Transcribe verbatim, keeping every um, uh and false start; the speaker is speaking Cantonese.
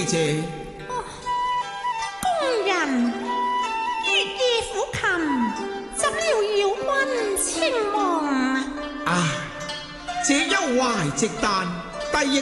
姬姐。 哦，工人月夜撫琴，怎料妖君情夢。 啊，這憂懷直彈，低益